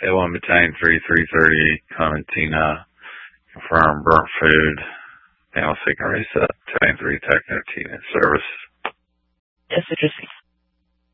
A1 Battalion 3330, Clementina, confirm burnt food, panel signal reset, Battalion 3 Techno team in service. Yes, interesting.